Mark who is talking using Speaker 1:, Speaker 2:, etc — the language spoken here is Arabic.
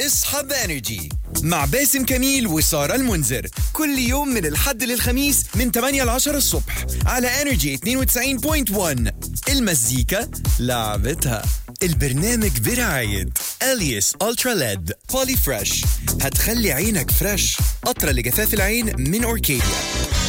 Speaker 1: اصحى بانرجي مع باسم كميل وسارة المنذر كل يوم من الحد للخميس من 8 ل 10 الصبح على انرجي 92.1. المزيكا لعبتها. البرنامج برعاية اليس الترا ليد بولي فريش، هتخلي عينك فريش. قطرة لجفاف العين من اوركيديا.